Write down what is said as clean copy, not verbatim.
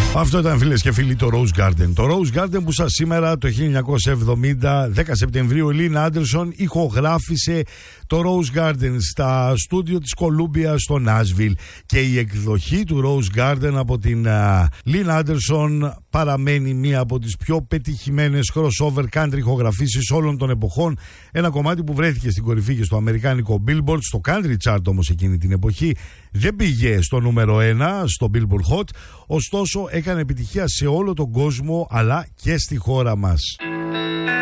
Αυτό ήταν, φίλες και φίλοι, το Rose Garden. Το Rose Garden που σας σήμερα το 1970, 10 Σεπτεμβρίου, η Λίν Άντερσον ηχογράφησε το Rose Garden στα στούντιο της Columbia στο Nashville. Και η εκδοχή του Rose Garden από την Λίν Άντερσον παραμένει μία από τις πιο πετυχημένες crossover country ηχογραφήσεις όλων των εποχών. Ένα κομμάτι που βρέθηκε στην κορυφή και στο αμερικάνικο Billboard, στο country chart όμως εκείνη την εποχή. Δεν πήγε στο νούμερο 1 στο Billboard Hot, ωστόσο έκανε επιτυχία σε όλο τον κόσμο αλλά και στη χώρα μας.